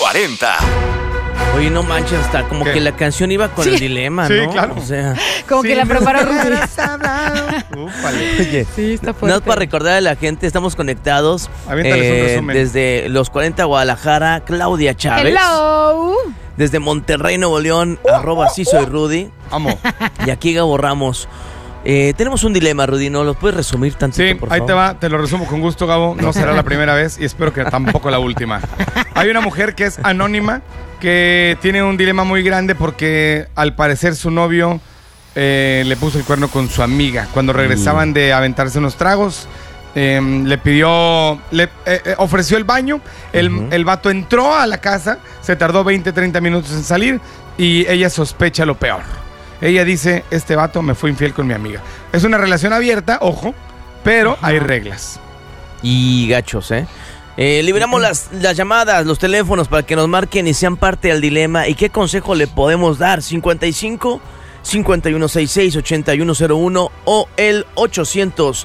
40. Oye, no manches, hasta como que la canción iba con el dilema, ¿no? Sí, claro. O sea, Como que la preparó Rudy. oye, Sí, está nada más fuerte. para recordar a la gente, estamos conectados Aviéntales un resumen. desde los 40 Guadalajara, Claudia Chávez. Hello. Desde Monterrey, Nuevo León, @sí soy Rudy. Amo. Y aquí Gabo Ramos. Tenemos un dilema, Rudy, ¿no? ¿Los puedes resumir tantito, Sí, por ahí favor? te va, te lo resumo con gusto, Gabo. No será la primera vez y espero que tampoco la última. Hay una mujer que es anónima, que tiene un dilema muy grande porque al parecer su novio le puso el cuerno con su amiga. Cuando regresaban de aventarse unos tragos, ofreció el baño, el vato entró a la casa, se tardó 20, 30 minutos en salir y ella sospecha lo peor. Ella dice, este vato me fue infiel con mi amiga. Es una relación abierta, ojo, pero hay reglas. Y gachos, ¿eh? Liberamos las llamadas, los teléfonos para que nos marquen y sean parte del dilema. ¿Y qué consejo le podemos dar? 55 5166 8101 o el 800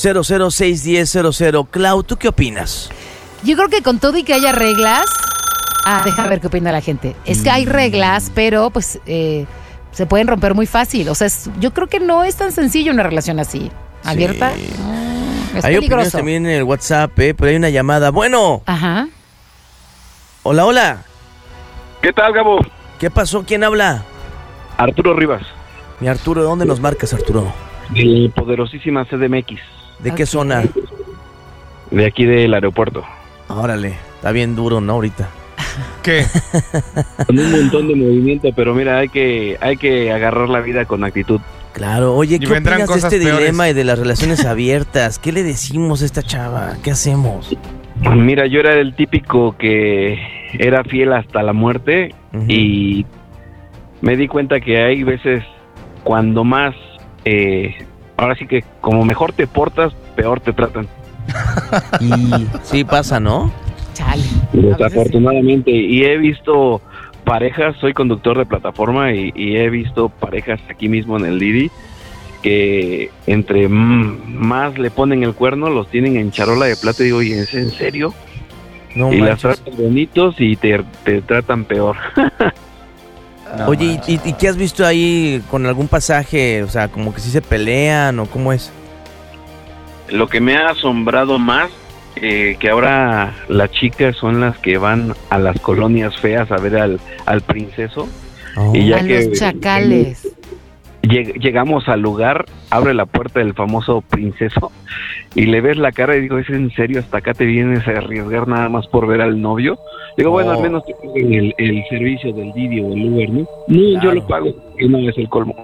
0061000. Clau, ¿tú qué opinas? Yo creo que con todo y que haya reglas... deja ver qué opina la gente. Es que hay reglas, pero pues se pueden romper muy fácil. O sea, yo creo que no es tan sencillo una relación así. ¿Abierta? Sí. Es Hay opiniones peligroso. también en el WhatsApp, pero hay una llamada. Bueno, Ajá. hola, hola. ¿Qué tal, Gabo? ¿Qué pasó? ¿Quién habla? Arturo Rivas, Mi Arturo, ¿de dónde nos marcas, Arturo? de poderosísima CDMX, ¿De qué Ok. zona? de aquí del aeropuerto. Órale, está bien duro, ¿no? Ahorita. ¿Qué? Con un montón de movimiento, pero mira, hay que agarrar la vida con actitud. Claro, oye, Y ¿qué vendrán opinas de cosas este peores. dilema y de las relaciones abiertas? ¿Qué le decimos a esta chava? ¿Qué hacemos? Mira, yo era el típico que era fiel hasta la muerte Ujú. y me di cuenta que hay veces cuando más, ahora sí que como mejor te portas, peor te tratan. Y sí pasa, ¿no? Chale. Desafortunadamente, y he visto parejas, soy conductor de plataforma y he visto parejas aquí mismo en el Didi que entre más le ponen el cuerno, los tienen en charola de plata y digo, ¿y es en serio? No y las manches. tratan bonitos y te tratan peor. Oye, ¿y qué has visto ahí con algún pasaje? O sea, como que sí se pelean o cómo es. Lo que me ha asombrado más, que ahora las chicas son las que van a las colonias feas a ver al princeso. Oh. Y ya A que los chacales. llegamos al lugar, abre la puerta del famoso princeso y le ves la cara y digo, ¿es en serio? ¿Hasta acá te vienes a arriesgar nada más por ver al novio? Digo, bueno, al menos te paguen el servicio del Didi o el Uber, ¿no? No, yo lo pago, que no es el colmo.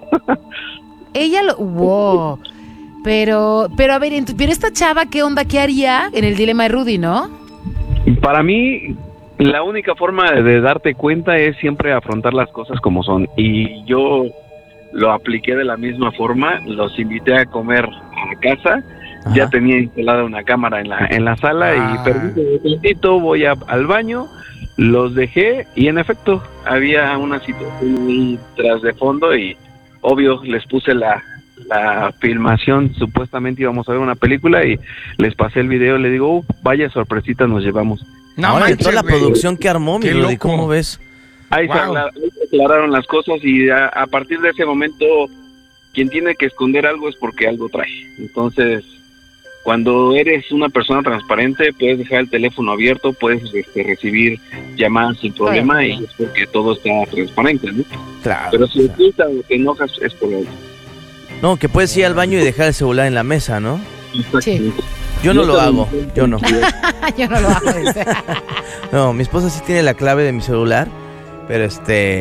Ella lo... Wow. Pero a ver, pero esta chava, ¿qué onda? ¿Qué haría en el dilema de Rudy, no? Para mí, la única forma de darte cuenta es siempre afrontar las cosas como son. Y yo lo apliqué de la misma forma, los invité a comer a casa. Ajá. Ya tenía instalada una cámara en la sala y permíteme un momentito, voy al baño, los dejé y en efecto había una situación ahí tras de fondo y obvio les puse la filmación, supuestamente íbamos a ver una película y les pasé el video, le digo, vaya sorpresita nos llevamos. No Ahora, de manches, toda la güey. producción que armó, mi Qué Rudy, loco. ¿cómo ves? Ahí Wow. se aclararon las cosas y a partir de ese momento quien tiene que esconder algo es porque algo trae. Entonces, cuando eres una persona transparente, puedes dejar el teléfono abierto, puedes recibir llamadas sin problema y es porque todo está transparente, ¿no? Claro. Pero si ocultas o te enojas es por algo. No, que puedes ir al baño y dejar el celular en la mesa, ¿no? Sí. Yo no lo hago, yo no. Yo no lo hago. Dice. No, mi esposa sí tiene la clave de mi celular, pero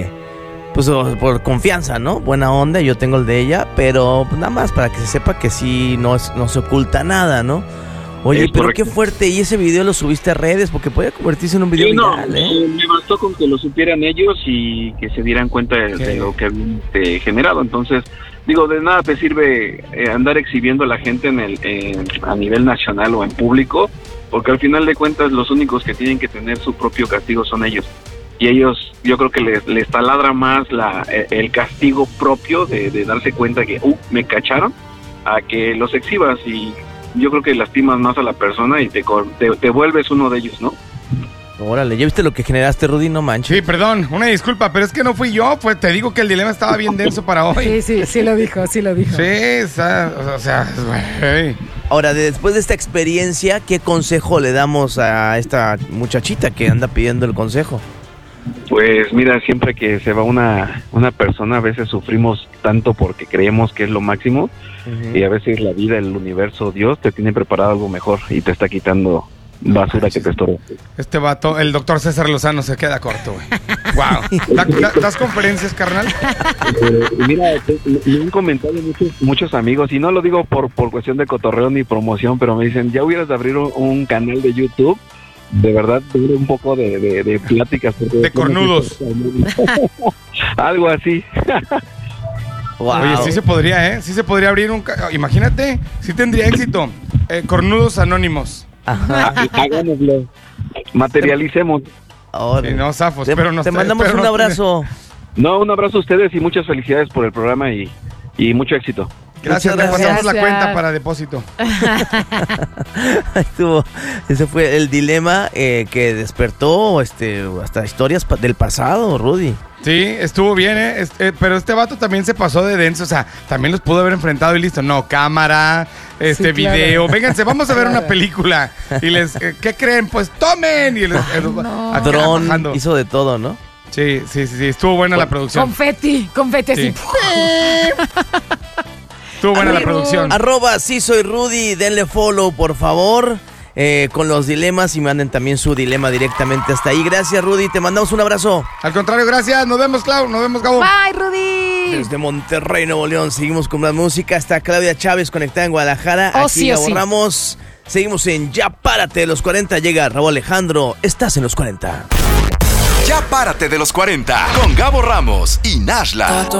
pues por confianza, ¿no? Buena onda, yo tengo el de ella, pero pues, nada más para que se sepa que sí no se oculta nada, ¿no? Oye, Es pero correcto. qué fuerte, y ese video lo subiste a redes porque puede convertirse en un video Sí, no, viral, ¿eh? me bastó con que lo supieran ellos y que se dieran cuenta de lo que habían generado. Entonces, digo, de nada te sirve andar exhibiendo a la gente a nivel nacional o en público, porque al final de cuentas los únicos que tienen que tener su propio castigo son ellos. Y ellos, yo creo que les taladra más el castigo propio de darse cuenta que, me cacharon, a que los exhibas y yo creo que lastimas más a la persona y te vuelves uno de ellos, ¿no? Órale, ¿ya viste lo que generaste, Rudy? No manches. Sí, perdón, una disculpa, pero es que no fui yo, te digo que el dilema estaba bien denso para hoy. Sí lo dijo. Sí, o sea, güey. Ahora, después de esta experiencia, ¿qué consejo le damos a esta muchachita que anda pidiendo el consejo? Pues mira, siempre que se va una persona, a veces sufrimos tanto porque creemos que es lo máximo, y a veces la vida, el universo, Dios te tiene preparado algo mejor y te está quitando basura que te estorba. Este vato, el doctor César Lozano se queda corto, güey. Wow. ¿Das conferencias, carnal? Mira, me han comentado muchos amigos, y no lo digo por cuestión de cotorreo ni promoción, pero me dicen, ya hubieras de abrir un canal de YouTube. De verdad, tuve un poco de pláticas. De cornudos. Algo así. Wow. Oye, sí se podría, ¿eh? Sí se podría abrir imagínate, sí tendría éxito. Cornudos Anónimos. Ajá. Hagámoslo. Materialicemos. Sí, no, zafos, pero no te mandamos un abrazo. No, un abrazo a ustedes y muchas felicidades por el programa y mucho éxito. Gracias, le pasamos la cuenta para depósito. Estuvo. Ese fue el dilema que despertó hasta historias del pasado, Rudy. Sí, estuvo bien, pero este vato también se pasó de denso, o sea, también los pudo haber enfrentado y listo. No, cámara, video, claro. Vénganse, vamos a ver una película. Y ¿qué creen? Pues tomen. Y Dron hizo de todo, ¿no? Sí, estuvo buena la producción. Confeti así. Estuvo buena la producción. @sí soy Rudy, denle follow, por favor, con los dilemas, y manden también su dilema directamente hasta ahí. Gracias, Rudy, te mandamos un abrazo. Al contrario, gracias, nos vemos, Clau, nos vemos, Gabo. Bye, Rudy. Desde Monterrey, Nuevo León, seguimos con más música. Está Claudia Chávez conectada en Guadalajara. Aquí ahorramos. Seguimos en Ya Párate de los 40. Llega Raúl Alejandro. Estás en los 40. Ya Párate de los 40 con Gabo Ramos y Nashla.